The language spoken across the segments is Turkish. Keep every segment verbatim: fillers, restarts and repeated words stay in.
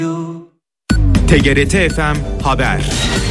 T G R T F M Haber.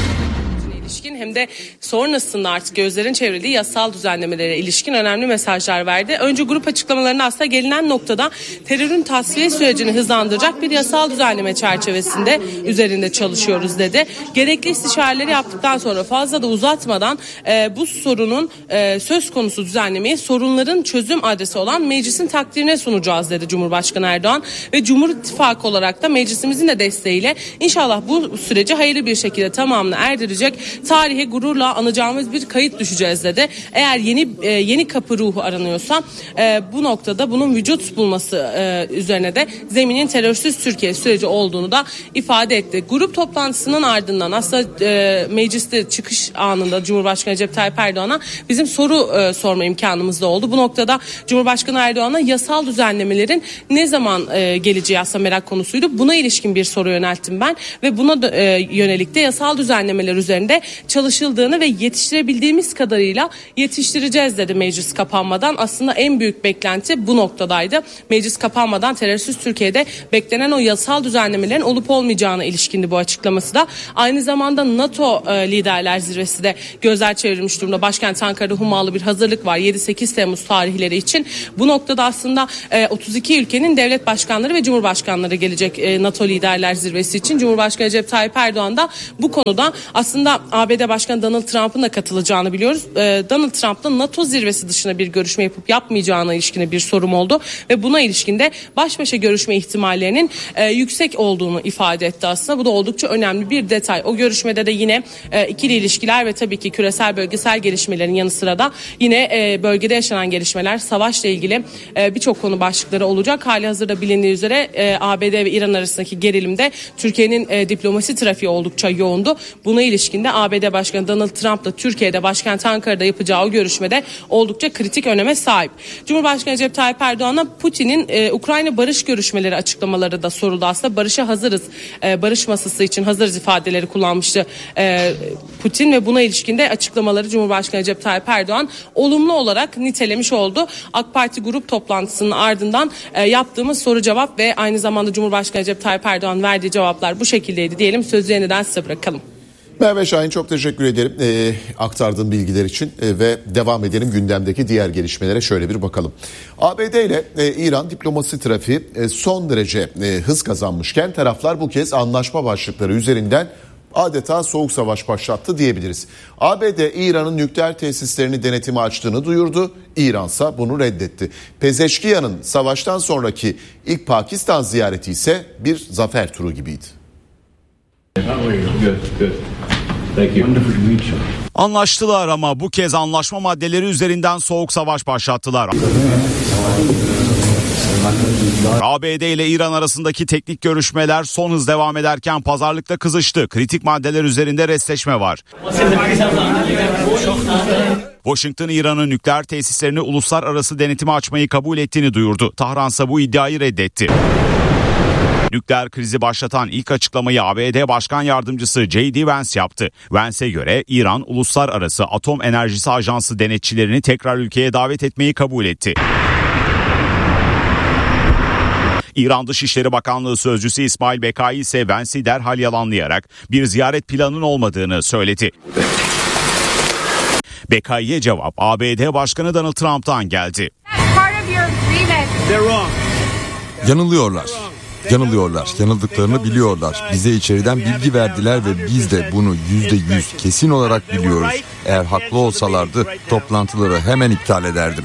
Hem de sonrasında artık gözlerin çevrildiği yasal düzenlemelere ilişkin önemli mesajlar verdi. Önce grup açıklamalarında aslında gelinen noktada terörün tasfiye sürecini hızlandıracak bir yasal düzenleme çerçevesinde üzerinde çalışıyoruz dedi. Gerekli istişareleri yaptıktan sonra fazla da uzatmadan e, bu sorunun e, söz konusu düzenlemeyi sorunların çözüm adresi olan meclisin takdirine sunacağız dedi Cumhurbaşkanı Erdoğan. Ve Cumhur İttifakı olarak da meclisimizin de desteğiyle inşallah bu süreci hayırlı bir şekilde tamamını erdirecek, tarihe gururla anacağımız bir kayıt düşeceğiz dedi. Eğer yeni e, yeni kapı ruhu aranıyorsa e, bu noktada bunun vücut bulması e, üzerine de zeminin terörsüz Türkiye süreci olduğunu da ifade etti. Grup toplantısının ardından aslında e, mecliste çıkış anında Cumhurbaşkanı Recep Tayyip Erdoğan'a bizim soru e, sorma imkanımız da oldu. Bu noktada Cumhurbaşkanı Erdoğan'a yasal düzenlemelerin ne zaman e, geleceği aslında merak konusuydu. Buna ilişkin bir soru yönelttim ben ve buna da, e, yönelik de yasal düzenlemeler üzerinde çalışıldığını ve yetiştirebildiğimiz kadarıyla yetiştireceğiz dedi meclis kapanmadan. Aslında en büyük beklenti bu noktadaydı. Meclis kapanmadan terörsüz Türkiye'de beklenen o yasal düzenlemelerin olup olmayacağına ilişkindi bu açıklaması da. Aynı zamanda NATO e, liderler zirvesi de gözler çevrilmiş durumda. Başkent Ankara'da hummalı bir hazırlık var yedi sekiz Temmuz tarihleri için. Bu noktada aslında e, otuz iki ülkenin devlet başkanları ve cumhurbaşkanları gelecek e, NATO liderler zirvesi için. Cumhurbaşkanı Recep Tayyip Erdoğan da bu konuda aslında A B D Başkanı Donald Trump'ın da katılacağını biliyoruz. Ee, Donald Trump'la NATO zirvesi dışında bir görüşme yapıp yapmayacağına ilişkin bir sorum oldu. Ve buna ilişkin de baş başa görüşme ihtimallerinin e, yüksek olduğunu ifade etti aslında. Bu da oldukça önemli bir detay. O görüşmede de yine e, ikili ilişkiler ve tabii ki küresel bölgesel gelişmelerin yanı sıra da yine e, bölgede yaşanan gelişmeler, savaşla ilgili e, birçok konu başlıkları olacak. Hali hazırda bilindiği üzere e, A B D ve İran arasındaki gerilimde Türkiye'nin e, diplomasi trafiği oldukça yoğundu. Buna ilişkin de A B D Başkanı Donald Trump da Türkiye'de başkent Ankara'da yapacağı o görüşmede oldukça kritik öneme sahip. Cumhurbaşkanı Recep Tayyip Erdoğan'a Putin'in e, Ukrayna barış görüşmeleri açıklamaları da soruldu aslında. Barışa hazırız, e, barış masası için hazırız ifadeleri kullanmıştı e, Putin ve buna ilişkin de açıklamaları Cumhurbaşkanı Recep Tayyip Erdoğan olumlu olarak nitelemiş oldu. AK Parti grup toplantısının ardından e, yaptığımız soru cevap ve aynı zamanda Cumhurbaşkanı Recep Tayyip Erdoğan verdiği cevaplar bu şekildeydi diyelim. Sözü yeniden size bırakalım. Merve Şahin, çok teşekkür ederim e, aktardığın bilgiler için e, ve devam edelim gündemdeki diğer gelişmelere şöyle bir bakalım. A B D ile e, İran diplomasi trafiği e, son derece e, hız kazanmışken taraflar bu kez anlaşma başlıkları üzerinden adeta soğuk savaş başlattı diyebiliriz. A B D İran'ın nükleer tesislerini denetime açtığını duyurdu. İran'sa bunu reddetti. Pezeşkiyan'ın savaştan sonraki ilk Pakistan ziyareti ise bir zafer turu gibiydi. Anlaştılar ama bu kez anlaşma maddeleri üzerinden soğuk savaş başlattılar. A B D ile İran arasındaki teknik görüşmeler son hız devam ederken pazarlıkta kızıştı. Kritik maddeler üzerinde restleşme var. Washington, İran'ın nükleer tesislerini uluslararası denetime açmayı kabul ettiğini duyurdu. Tahransa bu iddiayı reddetti. Nükleer krizi başlatan ilk açıklamayı A B D Başkan Yardımcısı J D Vance yaptı. Vance'e göre İran, Uluslararası Atom Enerjisi Ajansı denetçilerini tekrar ülkeye davet etmeyi kabul etti. İran Dışişleri Bakanlığı Sözcüsü İsmail Bekai ise Vance'i derhal yalanlayarak bir ziyaret planının olmadığını söyledi. Bekai'ye cevap A B D Başkanı Donald Trump'tan geldi. Yanılıyorlar. Yanılıyorlar. Yanıldıklarını biliyorlar. Bize içeriden bilgi verdiler ve biz de bunu yüzde yüz kesin olarak biliyoruz. Eğer haklı olsalardı toplantıları hemen iptal ederdim.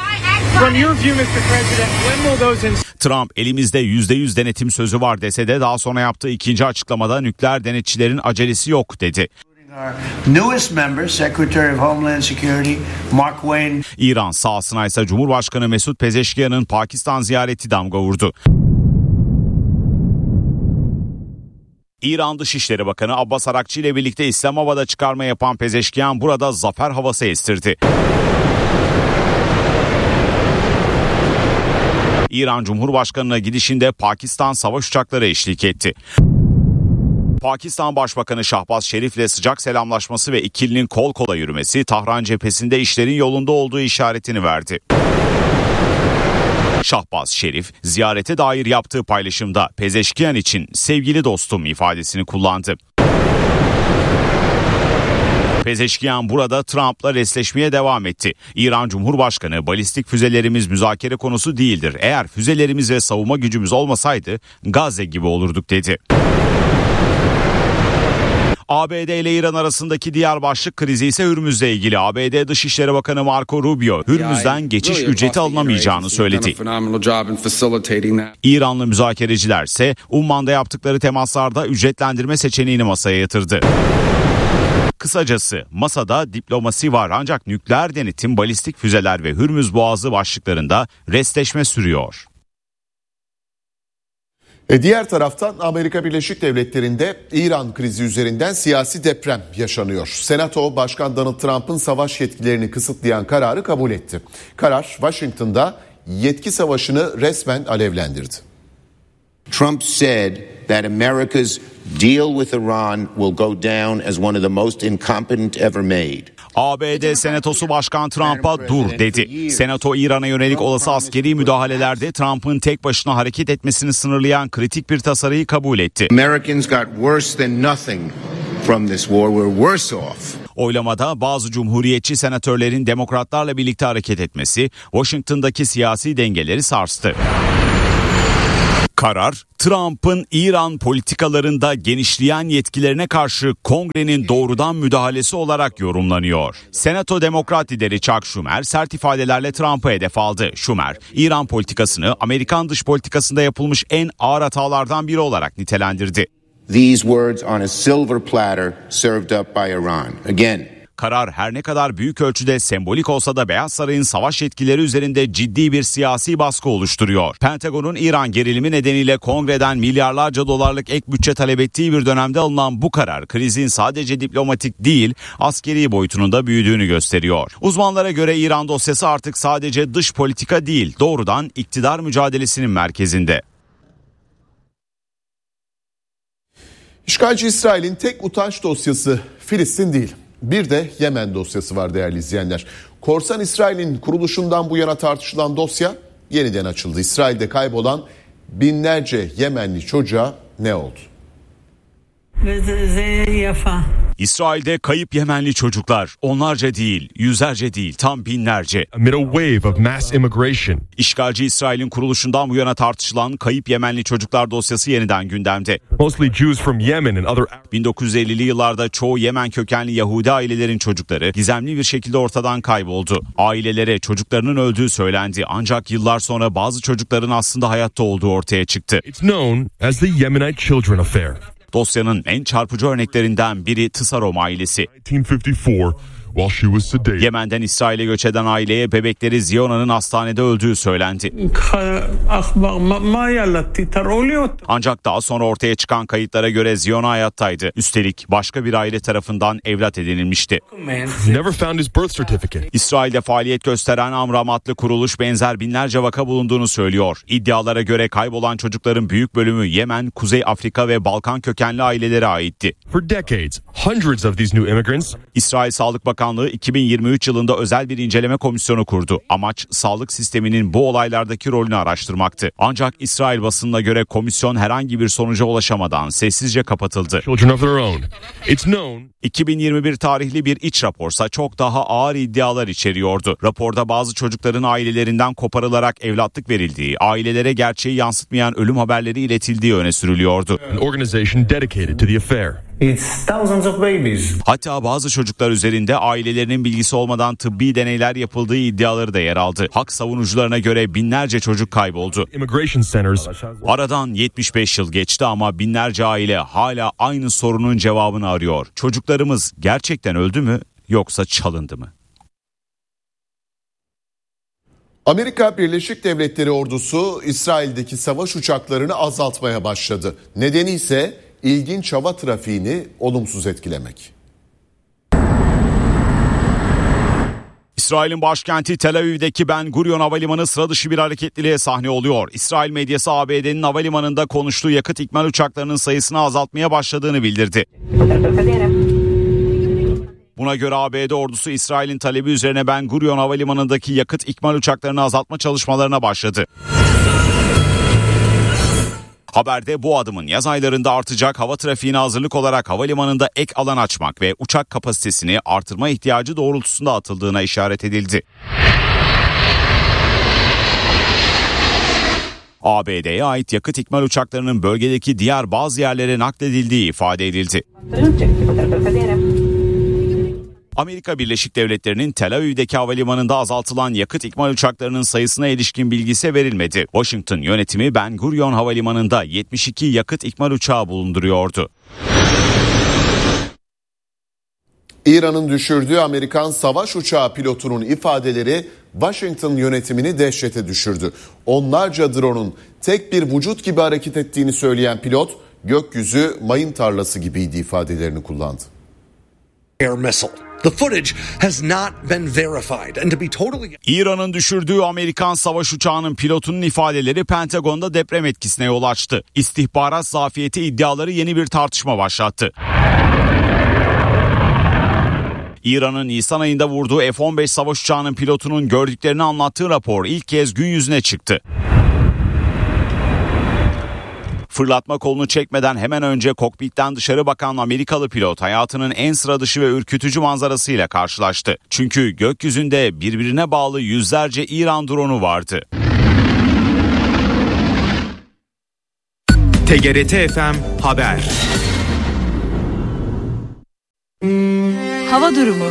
Trump elimizde yüzde yüz denetim sözü var dese de daha sonra yaptığı ikinci açıklamada nükleer denetçilerin acelesi yok dedi. İran sahasına ise Cumhurbaşkanı Mesut Pezeşkiyan'ın Pakistan ziyareti damga vurdu. İran Dışişleri Bakanı Abbas Arakçı ile birlikte İslamabad'a çıkarma yapan Pezeşkiyan burada zafer havası estirdi. İran Cumhurbaşkanı'na gidişinde Pakistan savaş uçakları eşlik etti. Pakistan Başbakanı Şahbaz Şerif'le sıcak selamlaşması ve ikilinin kol kola yürümesi Tahran cephesinde işlerin yolunda olduğu işaretini verdi. Şahbaz Şerif ziyarete dair yaptığı paylaşımda Pezeşkiyan için sevgili dostum ifadesini kullandı. Pezeşkiyan burada Trump'la resleşmeye devam etti. İran Cumhurbaşkanı balistik füzelerimiz müzakere konusu değildir. Eğer füzelerimiz ve savunma gücümüz olmasaydı Gazze gibi olurduk dedi. A B D ile İran arasındaki diğer başlık krizi ise Hürmüz'le ilgili. A B D Dışişleri Bakanı Marco Rubio, Hürmüz'den geçiş ücreti alınamayacağını söyledi. İranlı müzakereciler ise Umman'da yaptıkları temaslarda ücretlendirme seçeneğini masaya yatırdı. Kısacası masada diplomasi var ancak nükleer denetim, balistik füzeler ve Hürmüz Boğazı başlıklarında restleşme sürüyor. E diğer taraftan Amerika Birleşik Devletleri'nde İran krizi üzerinden siyasi deprem yaşanıyor. Senato, Başkan Donald Trump'ın savaş yetkilerini kısıtlayan kararı kabul etti. Karar Washington'da yetki savaşını resmen alevlendirdi. Trump said that America's deal with Iran will go down as one of the most incompetent ever made. A B D Senatosu Başkan Trump'a dur dedi. Senato İran'a yönelik olası askeri müdahalelerde Trump'ın tek başına hareket etmesini sınırlayan kritik bir tasarıyı kabul etti. Americans got worse than nothing from this war. We're worse off. Oylamada bazı cumhuriyetçi senatörlerin demokratlarla birlikte hareket etmesi Washington'daki siyasi dengeleri sarstı. Karar, Trump'ın İran politikalarında genişleyen yetkilerine karşı Kongre'nin doğrudan müdahalesi olarak yorumlanıyor. Senato Demokrat lideri Chuck Schumer sert ifadelerle Trump'a hedef aldı. Schumer, İran politikasını Amerikan dış politikasında yapılmış en ağır hatalardan biri olarak nitelendirdi. These words on a silver platter served up by Iran. Again. Karar her ne kadar büyük ölçüde sembolik olsa da Beyaz Saray'ın savaş yetkileri üzerinde ciddi bir siyasi baskı oluşturuyor. Pentagon'un İran gerilimi nedeniyle Kongre'den milyarlarca dolarlık ek bütçe talep ettiği bir dönemde alınan bu karar krizin sadece diplomatik değil askeri boyutunun da büyüdüğünü gösteriyor. Uzmanlara göre İran dosyası artık sadece dış politika değil doğrudan iktidar mücadelesinin merkezinde. İşgalci İsrail'in tek utanç dosyası Filistin değil. Bir de Yemen dosyası var değerli izleyenler. Korsan İsrail'in kuruluşundan bu yana tartışılan dosya yeniden açıldı. İsrail'de kaybolan binlerce Yemenli çocuğa ne oldu? İsrail'de kayıp Yemenli çocuklar onlarca değil, yüzlerce değil, tam binlerce. Amid a wave of mass immigration. İşgalci İsrail'in kuruluşundan bu yana tartışılan kayıp Yemenli çocuklar dosyası yeniden gündemde. Mostly Jews from Yemen and other bin dokuz yüz ellili yıllarda çoğu Yemen kökenli Yahudi ailelerin çocukları gizemli bir şekilde ortadan kayboldu. Ailelere çocuklarının öldüğü söylendi ancak yıllar sonra bazı çocukların aslında hayatta olduğu ortaya çıktı. It's known as the Yemenite Children Affair. Dosyanın en çarpıcı örneklerinden biri Tsarom ailesi. nineteen fifty-four, while she was sedated. Yemen'den İsrail'e göç eden aileye bebekleri Ziona'nın hastanede öldüğü söylendi. Ancak daha sonra ortaya çıkan kayıtlara göre Ziona hayattaydı. Üstelik başka bir aile tarafından evlat edinilmişti. Never found his birth certificate. İsrail'de faaliyet gösteren Amram adlı kuruluş benzer binlerce vaka bulunduğunu söylüyor. İddialara göre kaybolan çocukların büyük bölümü Yemen, Kuzey Afrika ve Balkan kökenli ailelere aitti. For decades, hundreds of these new immigrants. İsrail Sağlık Bakanlığı iki bin yirmi üç yılında özel bir inceleme komisyonu kurdu. Amaç sağlık sisteminin bu olaylardaki rolünü araştırmaktı. Ancak İsrail basınına göre komisyon herhangi bir sonuca ulaşamadan sessizce kapatıldı. Children of their own. It's known. iki bin yirmi bir tarihli bir iç raporsa çok daha ağır iddialar içeriyordu. Raporda bazı çocukların ailelerinden koparılarak evlatlık verildiği, ailelere gerçeği yansıtmayan ölüm haberleri iletildiği öne sürülüyordu. An organization dedicated to the affair. It's thousands of babies. Hatta bazı çocuklar üzerinde ailelerinin bilgisi olmadan tıbbi deneyler yapıldığı iddiaları da yer aldı. Hak savunucularına göre binlerce çocuk kayboldu. Immigration centers. Aradan yetmiş beş yıl geçti ama binlerce aile hala aynı sorunun cevabını arıyor. Çocuklarımız gerçekten öldü mü yoksa çalındı mı? Amerika Birleşik Devletleri ordusu İsrail'deki savaş uçaklarını azaltmaya başladı. Nedeni ise ilginç hava trafiğini olumsuz etkilemek. İsrail'in başkenti Tel Aviv'deki Ben Gurion Havalimanı sıra dışı bir hareketliliğe sahne oluyor. İsrail medyası A B D'nin havalimanında konuştuğu yakıt ikmal uçaklarının sayısını azaltmaya başladığını bildirdi. Buna göre A B D ordusu İsrail'in talebi üzerine Ben Gurion Havalimanı'ndaki yakıt ikmal uçaklarını azaltma çalışmalarına başladı. Haberde bu adımın yaz aylarında artacak hava trafiğine hazırlık olarak havalimanında ek alan açmak ve uçak kapasitesini artırma ihtiyacı doğrultusunda atıldığına işaret edildi. A B D'ye ait yakıt ikmal uçaklarının bölgedeki diğer bazı yerlere nakledildiği ifade edildi. Amerika Birleşik Devletleri'nin Tel Aviv'deki havalimanında azaltılan yakıt ikmal uçaklarının sayısına ilişkin bilgisi verilmedi. Washington yönetimi Ben Gurion Havalimanı'nda yetmiş iki yakıt ikmal uçağı bulunduruyordu. İran'ın düşürdüğü Amerikan savaş uçağı pilotunun ifadeleri Washington yönetimini dehşete düşürdü. Onlarca drone'un tek bir vücut gibi hareket ettiğini söyleyen pilot, gökyüzü mayın tarlası gibiydi ifadelerini kullandı. Air missile. The footage has not been verified and to be totally... İran'ın düşürdüğü Amerikan savaş uçağının pilotunun ifadeleri Pentagon'da deprem etkisine yol açtı. İstihbarat zafiyeti iddiaları yeni bir tartışma başlattı. İran'ın Nisan ayında vurduğu F on beş savaş uçağının pilotunun gördüklerini anlattığı rapor ilk kez gün yüzüne çıktı. Fırlatma kolunu çekmeden hemen önce kokpitten dışarı bakan Amerikalı pilot hayatının en sıra dışı ve ürkütücü manzarasıyla karşılaştı. Çünkü gökyüzünde birbirine bağlı yüzlerce İran drone'u vardı. T G R T F M Haber. Hava durumu.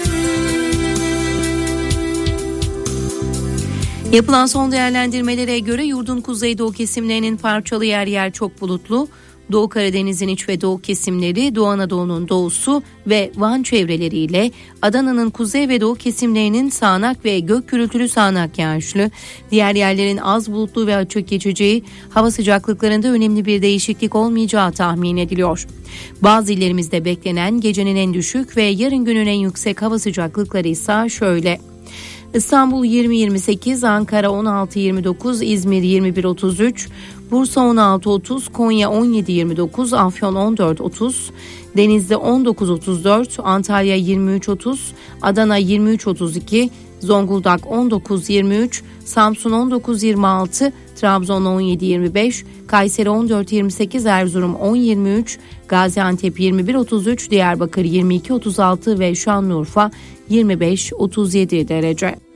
Yapılan son değerlendirmelere göre yurdun kuzeydoğu kesimlerinin parçalı yer yer çok bulutlu, Doğu Karadeniz'in iç ve doğu kesimleri, Doğu Anadolu'nun doğusu ve Van çevreleriyle Adana'nın kuzey ve doğu kesimlerinin sağanak ve gök gürültülü sağanak yağışlı, diğer yerlerin az bulutlu ve açık geçeceği, hava sıcaklıklarında önemli bir değişiklik olmayacağı tahmin ediliyor. Bazı illerimizde beklenen gecenin en düşük ve yarın günün en yüksek hava sıcaklıkları ise şöyle: İstanbul yirmi yirmi sekiz, Ankara on altı yirmi dokuz, İzmir yirmi bir otuz üç, Bursa on altı otuz, Konya on yedi yirmi dokuz, Afyon on dört otuz, Denizli on dokuz otuz dört, Antalya yirmi üç otuz, Adana yirmi üç otuz iki, Zonguldak on dokuz yirmi üç, Samsun on dokuz yirmi altı, Trabzon on yedi yirmi beş, Kayseri on dört yirmi sekiz, Erzurum on yirmi üç, Gaziantep yirmi bir otuz üç, Diyarbakır yirmi iki otuz altı ve Şanlıurfa yirmi beş otuz yedi derece.